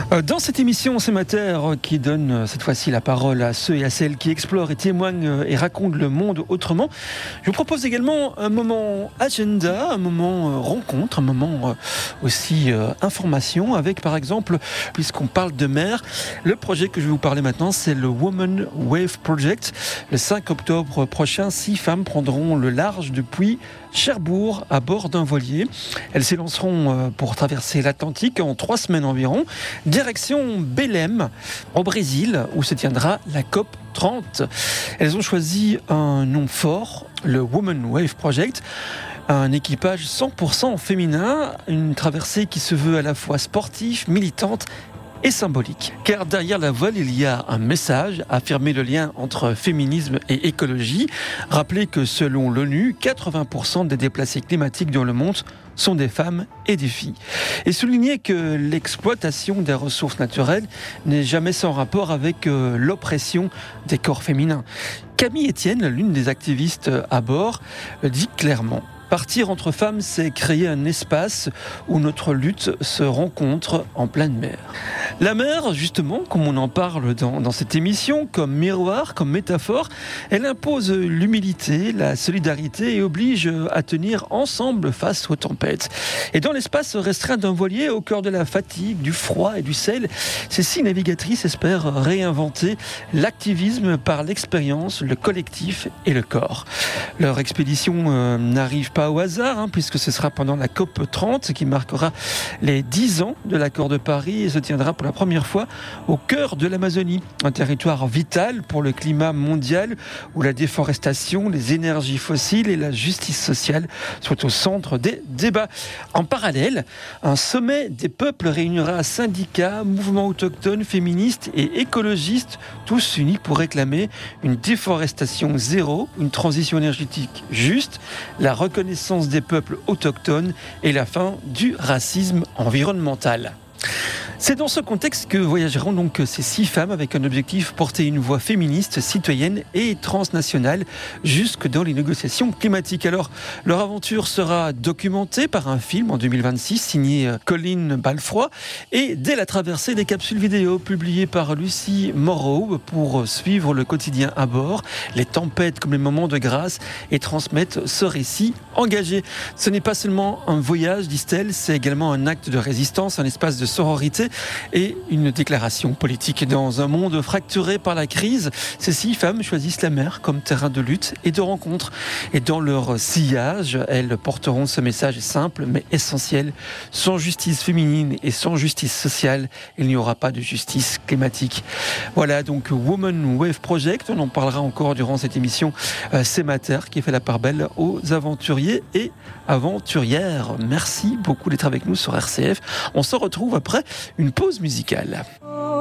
Dans cette émission C'est ma terre qui donne cette fois-ci la parole à ceux et à celles qui explorent et témoignent et racontent le monde autrement, je vous propose également un moment agenda, un moment rencontre, un moment aussi information avec par exemple, puisqu'on parle de mer, le projet que je vais vous parler maintenant c'est le Women Wave Project. Le 5 octobre prochain, 6 femmes prendront le large depuis Cherbourg à bord d'un voilier. Elles s'élanceront pour traverser l'Atlantique en 3 semaines environ, direction Belém, au Brésil, où se tiendra la COP 30. Elles ont choisi un nom fort, le Women Wave Project. Un équipage 100% féminin, une traversée qui se veut à la fois sportive, militante et symbolique. Car derrière la voile, il y a un message, affirmer le lien entre féminisme et écologie. Rappelez que selon l'ONU, 80% des déplacés climatiques dans le monde sont des femmes et des filles. Et souligner que l'exploitation des ressources naturelles n'est jamais sans rapport avec l'oppression des corps féminins. Camille Etienne, l'une des activistes à bord, dit clairement: partir entre femmes, c'est créer un espace où notre lutte se rencontre en pleine mer. La mer, justement, comme on en parle dans cette émission, comme miroir, comme métaphore, elle impose l'humilité, la solidarité et oblige à tenir ensemble face aux tempêtes. Et dans l'espace restreint d'un voilier, au cœur de la fatigue, du froid et du sel, ces 6 navigatrices espèrent réinventer l'activisme par l'expérience, le collectif et le corps. Leur expédition n'arrive pas au hasard, puisque ce sera pendant la COP 30 qui marquera les 10 ans de l'accord de Paris et se tiendra pour la première fois au cœur de l'Amazonie, un territoire vital pour le climat mondial où la déforestation, les énergies fossiles et la justice sociale sont au centre des débats. En parallèle, un sommet des peuples réunira syndicats, mouvements autochtones, féministes et écologistes, tous unis pour réclamer une déforestation zéro, une transition énergétique juste, la reconnaissance des peuples autochtones et la fin du racisme environnemental. C'est dans ce contexte que voyageront donc ces 6 femmes avec un objectif: porter une voix féministe, citoyenne et transnationale jusque dans les négociations climatiques. Alors, leur aventure sera documentée par un film en 2026 signé Colin Balfroy et dès la traversée, des capsules vidéo publiées par Lucie Moreau pour suivre le quotidien à bord, les tempêtes comme les moments de grâce et transmettre ce récit engagé. Ce n'est pas seulement un voyage, disent-elles, c'est également un acte de résistance, un espace de sororité et une déclaration politique. Dans un monde fracturé par la crise, ces 6 femmes choisissent la mer comme terrain de lutte et de rencontre. Et dans leur sillage, elles porteront ce message simple mais essentiel: sans justice féminine et sans justice sociale, il n'y aura pas de justice climatique. Voilà donc Women Wave Project, on en parlera encore durant cette émission C'est ma terre, qui fait la part belle aux aventuriers et aventurières. Merci beaucoup d'être avec nous sur RCF. On se retrouve après une pause musicale.